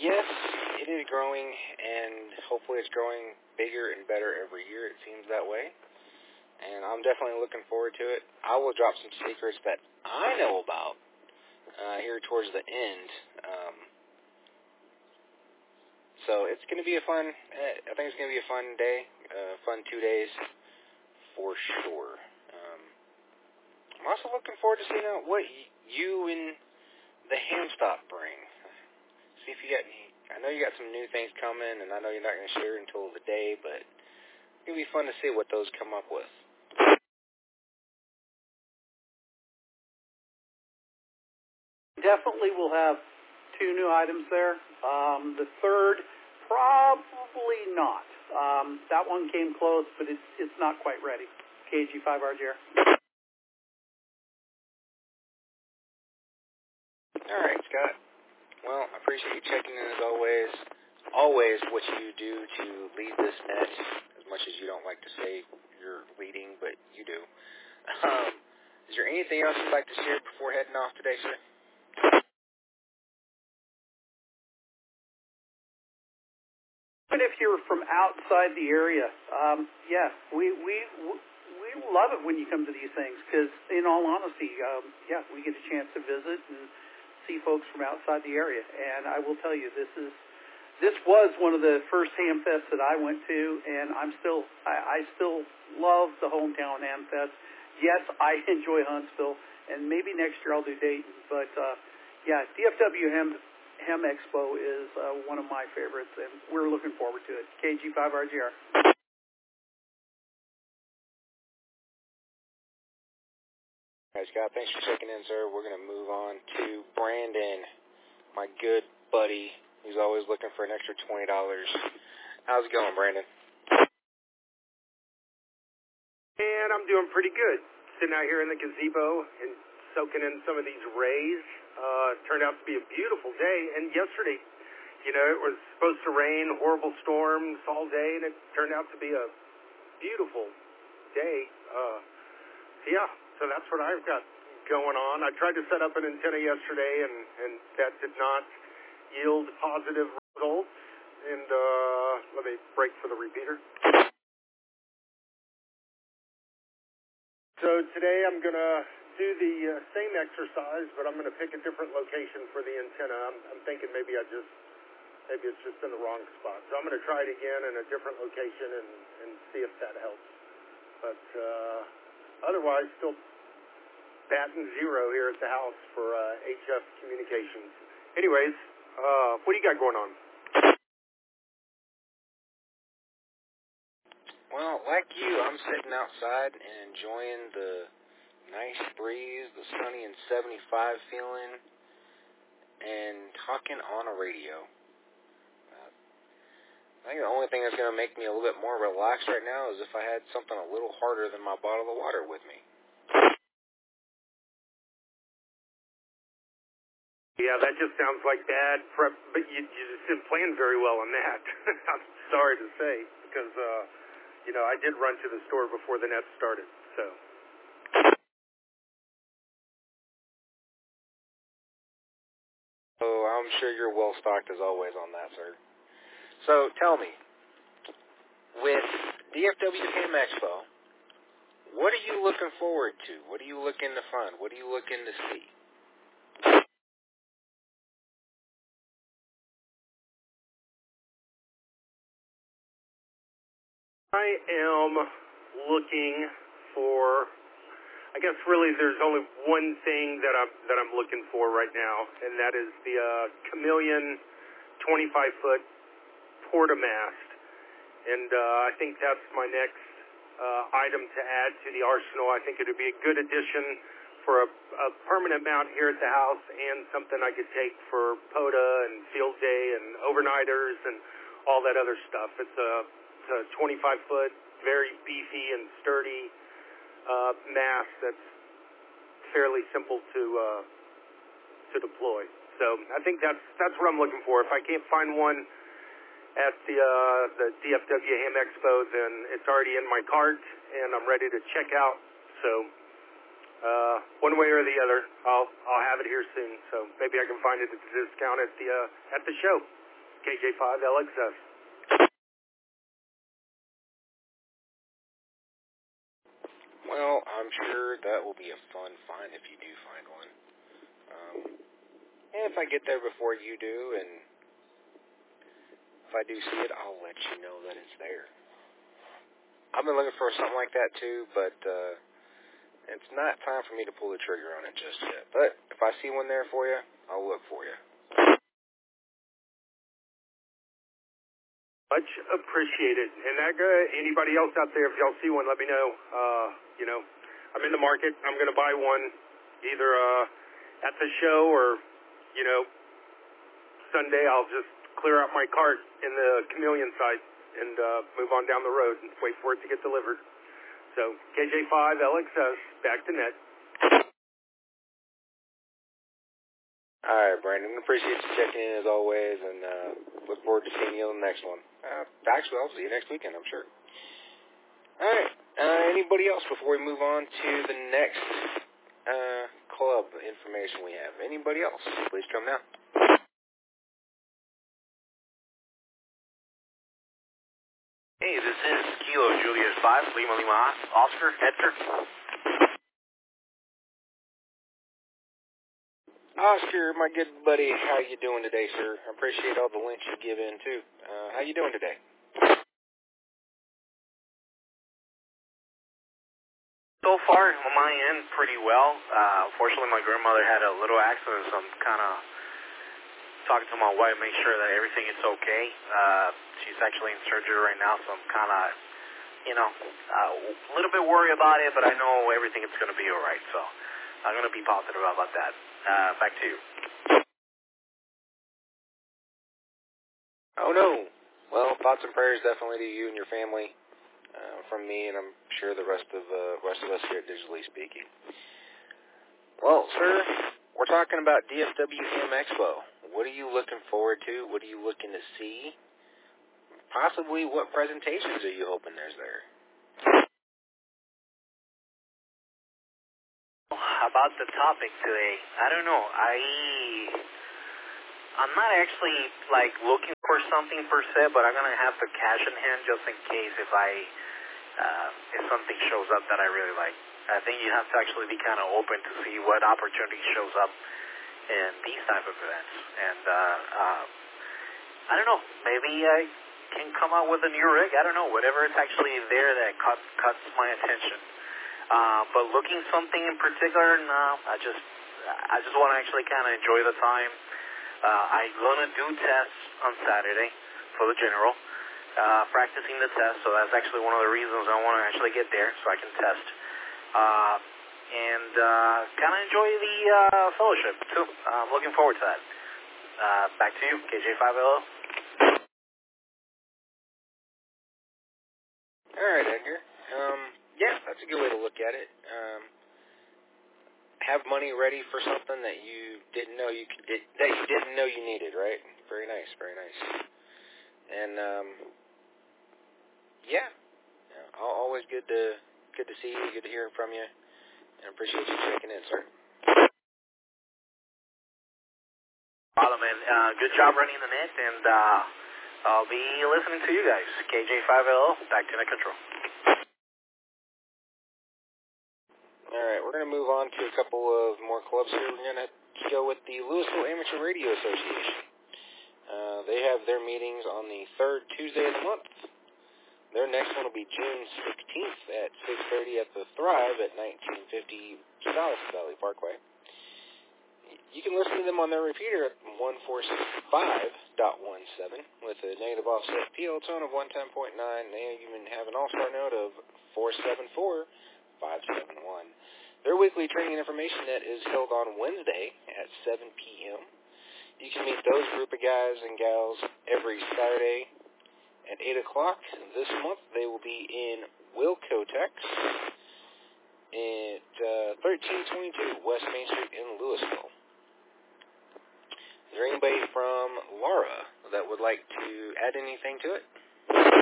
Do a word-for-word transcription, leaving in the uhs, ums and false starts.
Yes, it is growing, and hopefully it's growing bigger and better every year. It seems that way, and I'm definitely looking forward to it. I will drop some secrets that I know about uh, here towards the end. Um, so it's going to be a fun, uh, I think it's going to be a fun day, uh, fun two days for sure. Um, I'm also looking forward to seeing uh, what y- you and the Ham Stop bring. See if you got any. I know you got some new things coming, and I know you're not going to share until the day, but it'll be fun to see what those come up with. Definitely we'll have two new items there. Um, the third, probably not. Um, that one came close, but it's it's not quite ready. K G five R J R. All right, Scott. Well, I appreciate you checking in as always. Always what you do to lead this net, as much as you don't like to say you're leading, but you do. Um, is there anything else you'd like to share before heading off today, sir? Even if you're from outside the area, um, yeah, we we we love it when you come to these things because, in all honesty, um, yeah, we get a chance to visit and see folks from outside the area. And I will tell you, this is this was one of the first Ham Fests that I went to, and I'm still I, I still love the hometown Ham Fest. Yes, I enjoy Huntsville, and maybe next year I'll do Dayton. But uh, yeah, D F W Ham Ham Expo is uh, one of my favorites, and we're looking forward to it. K G five R J R. All right, Scott, thanks for checking in, sir. We're going to move on to Brandon, my good buddy, who's always looking for an extra twenty dollars. How's it going, Brandon? And I'm doing pretty good. Sitting out here in the gazebo and soaking in some of these rays. Uh, turned out to be a beautiful day. And yesterday, you know, it was supposed to rain, horrible storms all day, and it turned out to be a beautiful day. Uh, yeah, so that's what I've got going on. I tried to set up an antenna yesterday, and, and that did not yield positive results. And uh, let me break for the repeater. So today I'm going to do the uh, same exercise, but I'm going to pick a different location for the antenna. I'm, I'm thinking maybe I just, maybe it's just in the wrong spot. So I'm going to try it again in a different location and, and see if that helps. But uh, otherwise, still batting zero here at the house for uh, H F Communications. Anyways, uh, what do you got going on? Well, like you, I'm sitting outside and enjoying the nice breeze, the sunny and seventy-five feeling, and talking on a radio. Uh, I think the only thing that's going to make me a little bit more relaxed right now is if I had something a little harder than my bottle of water with me. Yeah, that just sounds like bad prep, but you, you just didn't plan very well on that. I'm sorry to say, because, uh, you know, I did run to the store before the net started, so. Oh, I'm sure you're well stocked as always on that, sir. So tell me, with D F W Ham Expo, what are you looking forward to? What are you looking to find? What are you looking to see? I am looking for, I guess really there's only one thing that I'm, that I'm looking for right now, and that is the uh, Chameleon twenty-five foot Portamast. And uh, I think that's my next uh, item to add to the arsenal. I think it would be a good addition for a, a permanent mount here at the house and something I could take for POTA and field day and overnighters and all that other stuff. It's a, it's a twenty-five foot, very beefy and sturdy uh, mast that's fairly simple to uh, to deploy. So I think that's that's what I'm looking for. If I can't find one at the uh, the D F W Ham Expo, then it's already in my cart and I'm ready to check out. So uh, one way or the other, I'll I'll have it here soon. So maybe I can find it at a discount at the uh, at the show. K J five L X S. Well, I'm sure that will be a fun find if you do find one. Um, and if I get there before you do, and if I do see it, I'll let you know that it's there. I've been looking for something like that too, but uh, it's not time for me to pull the trigger on it just yet. But if I see one there for you, I'll look for you. Much appreciated. And that, uh, anybody else out there, if y'all see one, let me know. Uh, you know, I'm in the market. I'm going to buy one either uh, at the show or, you know, Sunday I'll just clear out my cart in the Chameleon site and uh, move on down the road and wait for it to get delivered. So K J five L X S, back to net. All right, Brandon. Appreciate you checking in as always, and uh, look forward to seeing you on the next one. Uh, actually, I'll see you next weekend, I'm sure. All right. Uh, anybody else before we move on to the next uh, club information we have? Anybody else? Please come now. Hey, this is Kilo Juliet five, Lima Lima Oscar, Hector. Oscar, my good buddy, how you doing today, sir? I appreciate all the links you give in, too. Uh, how you doing today? So far, on my end, pretty well. Uh, fortunately, my grandmother had a little accident, so I'm kind of talking to my wife, make sure that everything is okay. Uh, she's actually in surgery right now, so I'm kind of, you know, uh, a little bit worried about it, but I know everything is going to be all right, so I'm going to be positive about that. Uh, back to you. Oh, no. Well, thoughts and prayers definitely to you and your family uh, from me, and I'm sure the rest of uh, rest of us here at Digitally Speaking. Well, sir, we're talking about D F W Ham Expo. What are you looking forward to? What are you looking to see? Possibly what presentations are you hoping there's there? About the topic today, I don't know. I, I'm not actually, like, looking for something per se, but I'm going to have the cash in hand just in case if I, uh, if something shows up that I really like. I think you have to actually be kind of open to see what opportunity shows up in these type of events. And, uh, uh, I don't know, maybe I can come out with a new rig. I don't know, whatever is actually there that cuts, cuts my attention. Uh, but looking something in particular, no, I just, I just want to actually kind of enjoy the time. Uh, I'm gonna do tests on Saturday for the general, uh, practicing the test. So that's actually one of the reasons I want to actually get there so I can test, uh, and uh, kind of enjoy the uh, fellowship too. I'm uh, looking forward to that. Uh, back to you, K J five L O. All right, Edgar. Um, yeah, that's a good way to look at it. Um, have money ready for something that you didn't know you could, that you didn't know you needed, right? Very nice, very nice. And um, yeah, always good to good to see you, good to hear from you, and appreciate you checking in, sir. Follow, man. Uh, good job running the net, and uh, I'll be listening to you guys. K J five L O, back to net control. All right, we're going to move on to a couple of more clubs here. We're going to go with the Louisville Amateur Radio Association. Uh, they have their meetings on the third Tuesday of the month. Their next one will be June sixteenth at six thirty at the Thrive at nineteen fifty South Valley Parkway. You can listen to them on their repeater at one four six five point one seven with a negative offset P L tone of one ten point nine. They even have an all-star note of four seven four five seven one. Their weekly training information net is held on Wednesday at seven p.m. You can meet those group of guys and gals every Saturday at eight o'clock. This month they will be in Wilco, Texas at uh, thirteen twenty-two West Main Street in Louisville. Is there anybody from Laura that would like to add anything to it?